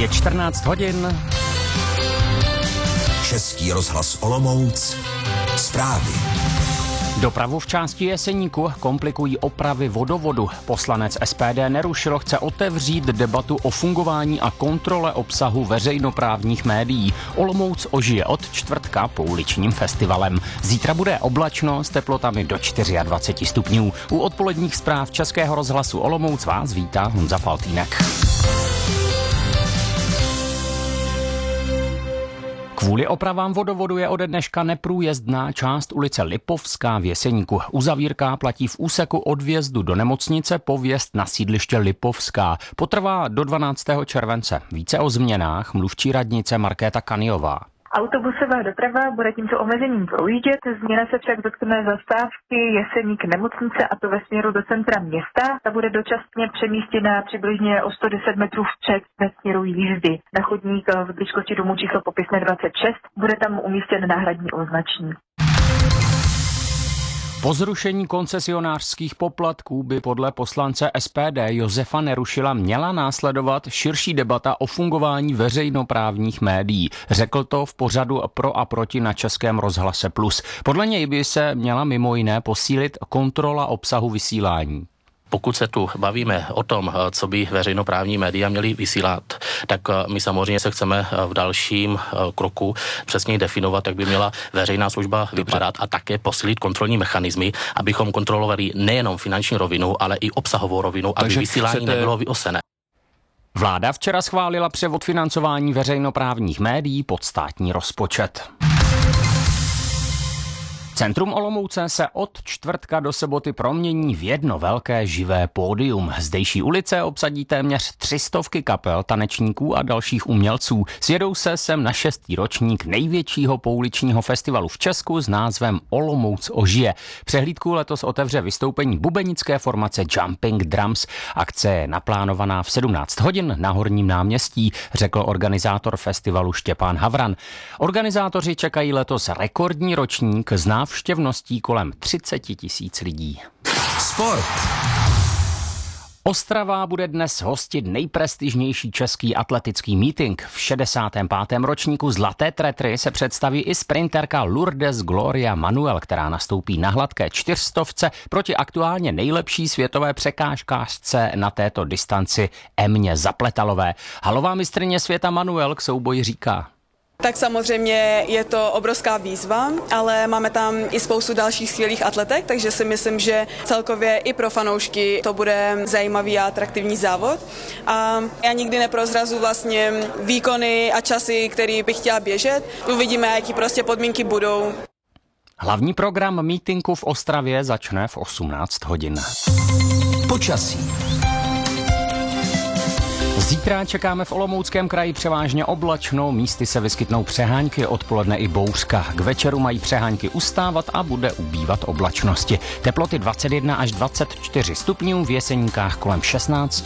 Je 14 hodin. Český rozhlas Olomouc. Zprávy. Dopravu v části Jeseníku komplikují opravy vodovodu. Poslanec SPD Nerušil chce otevřít debatu o fungování a kontrole obsahu veřejnoprávních médií. Olomouc ožije od čtvrtka pouličním festivalem. Zítra bude oblačno s teplotami do 24 stupňů. U odpoledních zpráv Českého rozhlasu Olomouc vás vítá Honza Faltýnek. Kvůli opravám vodovodu je ode dneška neprůjezdná část ulice Lipovská v Jeseníku. Uzavírka platí v úseku od vjezdu do nemocnice po vjezd na sídliště Lipovská. Potrvá do 12. července. Více o změnách mluvčí radnice Markéta Kaniová. Autobusová doprava bude tímto omezením projíždět, změna se však dotkne zastávky Jeseník nemocnice, a to ve směru do centra města. Ta bude dočasně přemístěna přibližně o 110 metrů vpřed ve směru jízdy. Na chodník v blízkosti domu číslo popisné 26 bude tam umístěn náhradní označník. Po zrušení koncesionářských poplatků by podle poslance SPD Josefa Nerušila měla následovat širší debata o fungování veřejnoprávních médií. Řekl to v pořadu Pro a proti na Českém rozhlase Plus. Podle něj by se měla mimo jiné posílit kontrola obsahu vysílání. Pokud se tu bavíme o tom, co by veřejnoprávní média měly vysílat, tak my samozřejmě se chceme v dalším kroku přesně definovat, jak by měla veřejná služba vypadat a také posílit kontrolní mechanismy, abychom kontrolovali nejenom finanční rovinu, ale i obsahovou rovinu, aby vysílání nebylo vyosené. Vláda včera schválila převod financování veřejnoprávních médií pod státní rozpočet. Centrum Olomouce se od čtvrtka do soboty promění v jedno velké živé pódium. Zdejší ulice obsadí téměř 300 kapel, tanečníků a dalších umělců. Sjedou se sem na 6. ročník největšího pouličního festivalu v Česku s názvem Olomouc ožije. Přehlídku letos otevře vystoupení bubenické formace Jumping Drums. Akce je naplánovaná v 17 hodin na Horním náměstí, řekl organizátor festivalu Štěpán Havran. Organizátoři čekají letos rekordní ročník s návštěvností kolem 30 000 lidí. Sport. Ostrava bude dnes hostit nejprestižnější český atletický meeting. V 65. ročníku Zlaté tretry se představí i sprinterka Lourdes Gloria Manuel, která nastoupí na hladké 400 proti aktuálně nejlepší světové překážkářce na této distanci Emě Zapletalové. Halová mistryně světa Manuel k souboji říká: Tak samozřejmě je to obrovská výzva, ale máme tam i spoustu dalších skvělých atletek, takže si myslím, že celkově i pro fanoušky to bude zajímavý a atraktivní závod. A já nikdy neprozrazu vlastně výkony a časy, který bych chtěla běžet. Uvidíme, jaký prostě podmínky budou. Hlavní program mítinku v Ostravě začne v 18 hodin. Počasí. Zítra čekáme v Olomouckém kraji převážně oblačno, místy se vyskytnou přehánky, odpoledne i bouřka. K večeru mají přehánky ustávat a bude ubývat oblačnosti. Teploty 21 až 24 stupňů, v Jeseníkách kolem 16.